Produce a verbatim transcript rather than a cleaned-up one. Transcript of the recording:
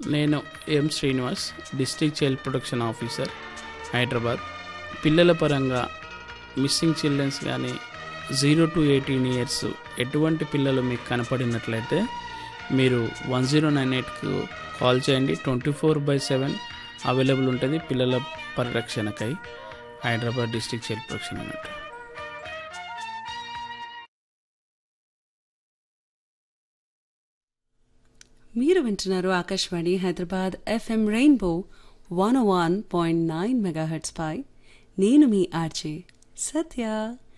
నేను ఎం Srinivas, district child protection officer, Hyderabad. పిల్లల పరంగా మిస్సింగ్ చిల్డ్రన్స్ కానీ జీరో టు ఎయిటీన్ ఇయర్స్ ఎటువంటి పిల్లలు మీకు కనపడినట్లయితే మీరు వన్ జీరో నైన్ ఎయిట్కు కాల్ చేయండి. Twenty four by seven available ఉంటుంది పిల్లల పరిరక్షణకై. హైదరాబాద్ డిస్ట్రిక్ట్ చైల్డ్ ప్రొటెక్షన్ అన్నట్టు. మీరు వింటున్నారు Akashvani Hyderabad FM rainbow one one point nine megahertz పై. నేను మీ ఆర్జే సత్య.